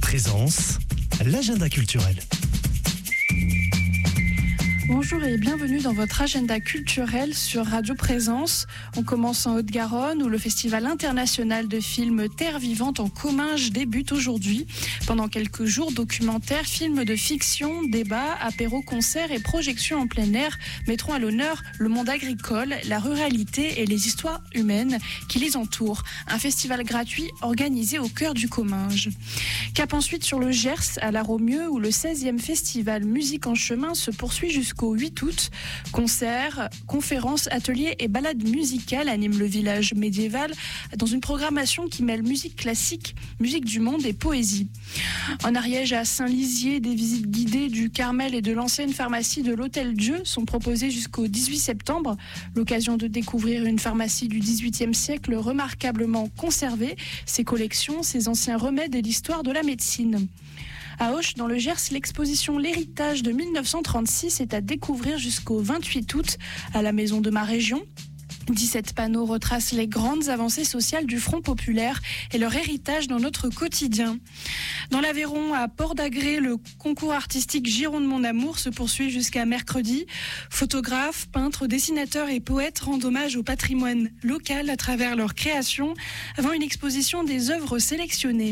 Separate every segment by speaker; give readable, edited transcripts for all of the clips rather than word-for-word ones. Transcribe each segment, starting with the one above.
Speaker 1: Présence, l'agenda culturel.
Speaker 2: Bonjour et bienvenue dans votre agenda culturel sur Radio Présence. On commence en Haute-Garonne où le Festival international de films Terre vivante en Comminges débute aujourd'hui. Pendant quelques jours, documentaires, films de fiction, débats, apéros, concerts et projections en plein air mettront à l'honneur le monde agricole, la ruralité et les histoires humaines qui les entourent. Un festival gratuit organisé au cœur du Comminges. Cap ensuite sur le Gers à La Romieux où le 16e festival Musique en chemin se poursuit jusqu'au 8 août. Concerts, conférences, ateliers et balades musicales animent le village médiéval dans une programmation qui mêle musique classique, musique du monde et poésie. En Ariège à Saint-Lizier, des visites guidées du Carmel et de l'ancienne pharmacie de l'Hôtel Dieu sont proposées jusqu'au 18 septembre. L'occasion de découvrir une pharmacie du XVIIIe siècle remarquablement conservée, ses collections, ses anciens remèdes et l'histoire de la médecine. À Auch, dans le Gers, l'exposition L'Héritage de 1936 est à découvrir jusqu'au 28 août à la Maison de ma région. 17 panneaux retracent les grandes avancées sociales du Front populaire et leur héritage dans notre quotidien. Dans l'Aveyron, à Port-d'Agré, le concours artistique Giron de mon amour se poursuit jusqu'à mercredi. Photographes, peintres, dessinateurs et poètes rendent hommage au patrimoine local à travers leur création avant une exposition des œuvres sélectionnées.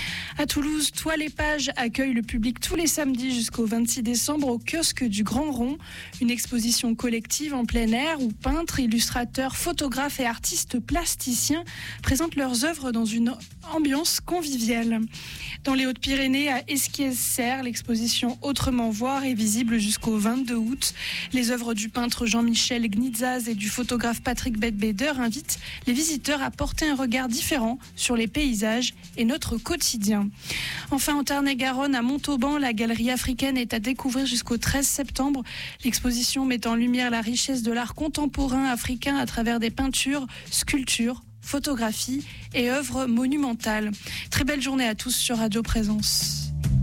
Speaker 2: À Toulouse, Toile et Pages accueille le public tous les samedis jusqu'au 26 décembre au kiosque du Grand Rond. Une exposition collective en plein air où peintres, illustrateurs, photographes et artistes plasticiens présentent leurs œuvres dans une ambiance conviviale. Dans les Hautes-Pyrénées, à Esquies-Serres, l'exposition Autrement voir est visible jusqu'au 22 août. Les œuvres du peintre Jean-Michel Gnitzaz et du photographe Patrick Bedbeder invitent les visiteurs à porter un regard différent sur les paysages et notre quotidien. Enfin, en Tarn-et-Garonne, à Montauban, la galerie africaine est à découvrir jusqu'au 13 septembre. L'exposition met en lumière la richesse de l'art contemporain africain à travers des peintures, sculptures, photographies et œuvres monumentales. Très belle journée à tous sur Radio Présence.